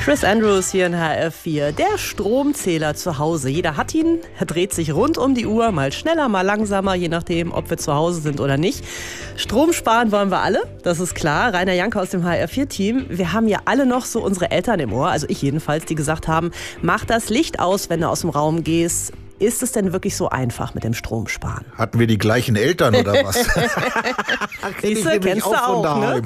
Chris Andrews hier in HR4. Der Stromzähler zu Hause. Jeder hat ihn. Er dreht sich rund um die Uhr, mal schneller, mal langsamer, je nachdem, ob wir zu Hause sind oder nicht. Strom sparen wollen wir alle, das ist klar. Rainer Janke aus dem HR4-Team. Wir haben ja alle noch so unsere Eltern im Ohr, also ich jedenfalls, die gesagt haben, mach das Licht aus, wenn du aus dem Raum gehst. Ist es denn wirklich so einfach mit dem Stromsparen? Hatten wir die gleichen Eltern oder was? Siehste, kennst du auch, ne?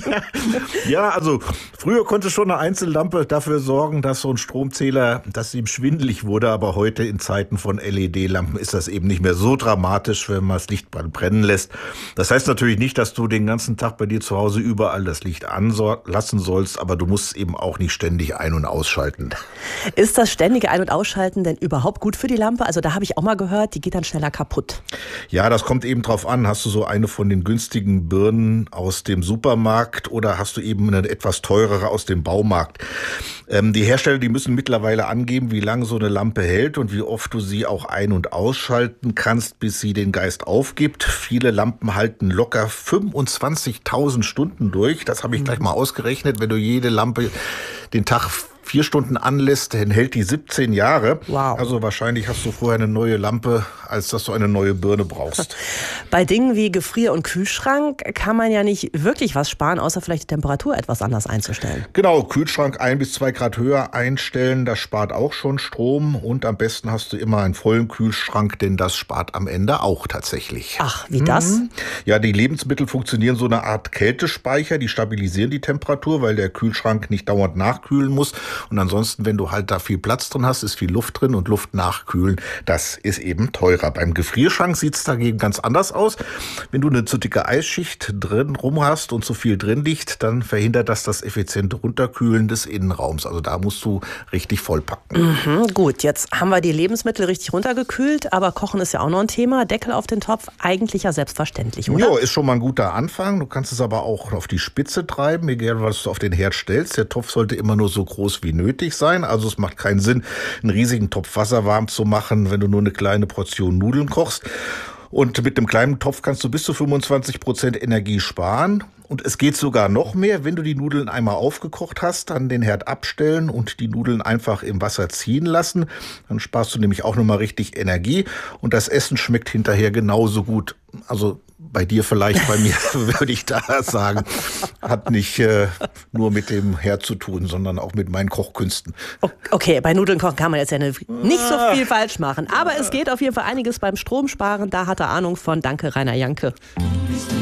Ja, also früher konnte schon eine Einzellampe dafür sorgen, dass so ein Stromzähler, dass ihm schwindelig wurde. Aber heute in Zeiten von LED-Lampen ist das eben nicht mehr so dramatisch, wenn man das Licht brennen lässt. Das heißt natürlich nicht, dass du den ganzen Tag bei dir zu Hause überall das Licht anlassen sollst, aber du musst eben auch nicht ständig ein- und ausschalten. Ist das ständige Ein- und Ausschalten denn überhaupt gut für die Lampe? Also da habe ich auch mal gehört, die geht dann schneller kaputt. Ja, das kommt eben drauf an. Hast du so eine von den günstigen Birnen aus dem Supermarkt oder hast du eben eine etwas teurere aus dem Baumarkt? Die Hersteller, die müssen mittlerweile angeben, wie lange so eine Lampe hält und wie oft du sie auch ein- und ausschalten kannst, bis sie den Geist aufgibt. Viele Lampen halten locker 25.000 Stunden durch. Das habe ich gleich mal ausgerechnet. Wenn du jede Lampe den Tag 4 Stunden anlässt, dann hält die 17 Jahre. Wow. Also wahrscheinlich hast du vorher eine neue Lampe, als dass du eine neue Birne brauchst. Bei Dingen wie Gefrier- und Kühlschrank kann man ja nicht wirklich was sparen, außer vielleicht die Temperatur etwas anders einzustellen. Genau, Kühlschrank 1 bis 2 Grad höher einstellen, das spart auch schon Strom. Und am besten hast du immer einen vollen Kühlschrank, denn das spart am Ende auch tatsächlich. Ach, wie das? Ja, die Lebensmittel funktionieren so eine Art Kältespeicher, die stabilisieren die Temperatur, weil der Kühlschrank nicht dauernd nachkühlen muss. Und ansonsten, wenn du halt da viel Platz drin hast, ist viel Luft drin und Luft nachkühlen, das ist eben teurer. Beim Gefrierschrank sieht es dagegen ganz anders aus. Wenn du eine zu dicke Eisschicht drin rum hast und zu viel drin liegt, dann verhindert das effiziente Runterkühlen des Innenraums. Also da musst du richtig vollpacken. Gut, jetzt haben wir die Lebensmittel richtig runtergekühlt, aber Kochen ist ja auch noch ein Thema. Deckel auf den Topf, eigentlich ja selbstverständlich, oder? Ja, ist schon mal ein guter Anfang. Du kannst es aber auch auf die Spitze treiben, egal was du auf den Herd stellst. Der Topf sollte immer nur so groß wie nötig sein. Also es macht keinen Sinn, einen riesigen Topf Wasser warm zu machen, wenn du nur eine kleine Portion Nudeln kochst. Und mit einem kleinen Topf kannst du bis zu 25% Energie sparen. Und es geht sogar noch mehr, wenn du die Nudeln einmal aufgekocht hast, dann den Herd abstellen und die Nudeln einfach im Wasser ziehen lassen. Dann sparst du nämlich auch nochmal richtig Energie und das Essen schmeckt hinterher genauso gut. Also bei dir vielleicht, bei mir würde ich da sagen, hat nicht nur mit dem Herd zu tun, sondern auch mit meinen Kochkünsten. Okay, bei Nudeln kochen kann man jetzt ja nicht so viel falsch machen. Aber es geht auf jeden Fall einiges beim Stromsparen. Da hat er Ahnung von. Danke, Rainer Janke.